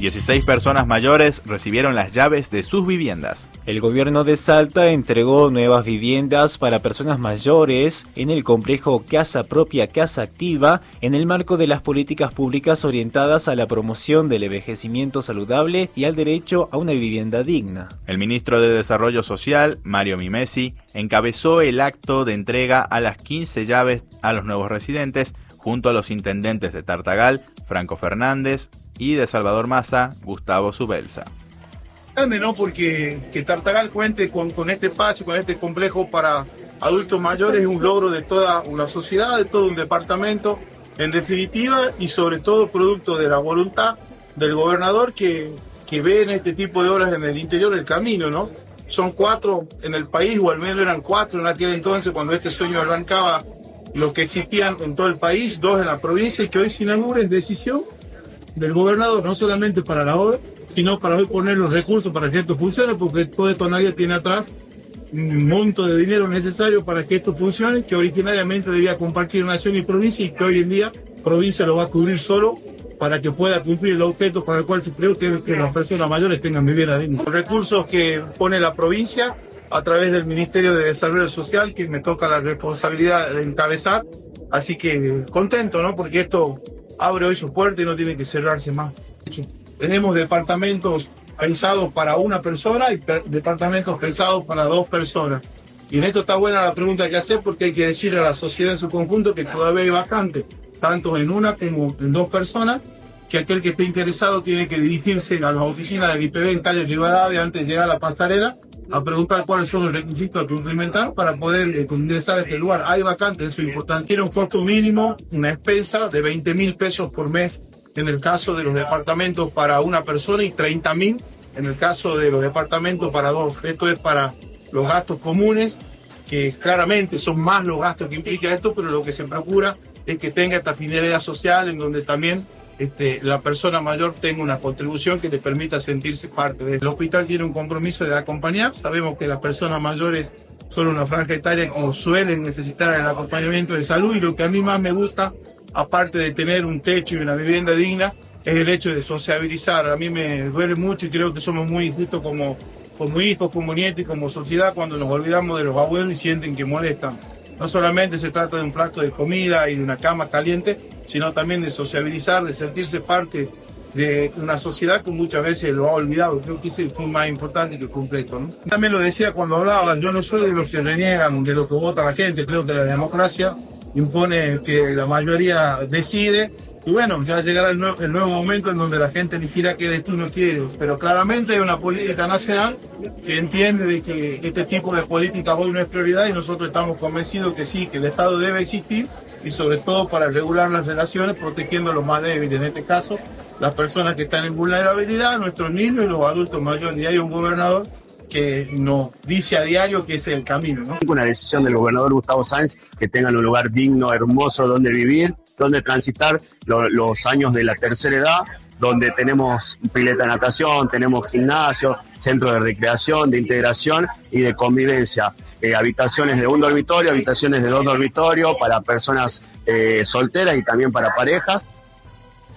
16 personas mayores recibieron las llaves de sus viviendas. El gobierno de Salta entregó nuevas viviendas para personas mayores en el complejo Casa Propia, Casa Activa, en el marco de las políticas públicas orientadas a la promoción del envejecimiento saludable y al derecho a una vivienda digna. El ministro de Desarrollo Social, Mario Mimesi, encabezó el acto de entrega a las 15 llaves a los nuevos residentes, junto a los intendentes de Tartagal, Franco Fernández, y de Salvador Massa, Gustavo Subelsa. Grande, ¿no? Porque que Tartagal cuente con este espacio, con este complejo para adultos mayores es un logro de toda una sociedad, de todo un departamento, en definitiva, y sobre todo producto de la voluntad del gobernador que ve en este tipo de obras en el interior del camino, ¿no? Son 4 en el país, o al menos eran 4 en aquel entonces cuando este sueño arrancaba, los que existían en todo el país, 2 en la provincia, y que hoy se inaugura es decisión del gobernador, no solamente para la obra, sino para hoy poner los recursos para que esto funcione, porque todo esto nadie tiene atrás un monto de dinero necesario para que esto funcione, que originariamente debía compartir nación y provincia, y que hoy en día provincia lo va a cubrir solo para que pueda cumplir el objeto para el cual se creó, que las personas mayores tengan vivienda digna. Los recursos que pone la provincia a través del Ministerio de Desarrollo Social, que me toca la responsabilidad de encabezar, así que contento, ¿no? Porque esto abre hoy su puerta y no tiene que cerrarse más. Tenemos departamentos pensados para una persona y departamentos pensados para 2 personas. Y en esto está buena la pregunta que hacer, porque hay que decirle a la sociedad en su conjunto que todavía hay vacante, tanto en una como en 2 personas, que aquel que esté interesado tiene que dirigirse a las oficinas del IPB en calle Rivadavia antes de llegar a la pasarela, a preguntar cuáles son los requisitos a cumplimentar para poder ingresar a este lugar. Hay vacantes, eso es importante. Tiene un costo mínimo, una expensa de 20.000 pesos por mes en el caso de los departamentos para una persona y 30.000 en el caso de los departamentos para 2. Esto es para los gastos comunes, que claramente son más los gastos que implica esto, pero lo que se procura es que tenga esta finalidad social en donde también la persona mayor tenga una contribución que le permita sentirse parte del hospital. Tiene un compromiso de acompañar. Sabemos que las personas mayores son una franja etaria que suelen necesitar el acompañamiento de salud, y lo que a mí más me gusta, aparte de tener un techo y una vivienda digna, es el hecho de sociabilizar. A mí me duele mucho y creo que somos muy injustos como hijos, como nietos y como sociedad cuando nos olvidamos de los abuelos y sienten que molestan. No solamente se trata de un plato de comida y de una cama caliente, sino también de sociabilizar, de sentirse parte de una sociedad que muchas veces lo ha olvidado. Creo que ese fue más importante que completo, ¿no? También lo decía cuando hablaba, yo no soy de los que reniegan de lo que vota la gente. Creo que la democracia impone que la mayoría decide, y bueno, ya llegará el nuevo momento en donde la gente elegirá qué destino quiere, pero claramente hay una política nacional que entiende de que este tipo de políticas hoy no es prioridad, y nosotros estamos convencidos que sí, que el Estado debe existir, y sobre todo para regular las relaciones, protegiendo a los más débiles, en este caso las personas que están en vulnerabilidad, nuestros niños y los adultos mayores. Y hay un gobernador que nos dice a diario que ese es el camino, ¿no? Una decisión del gobernador Gustavo Sáenz, que tengan un lugar digno, hermoso, donde vivir, donde transitar los años de la tercera edad, donde tenemos pileta de natación, tenemos gimnasio, centro de recreación, de integración y de convivencia. Habitaciones de 1 dormitorio, habitaciones de 2 dormitorios para personas solteras y también para parejas.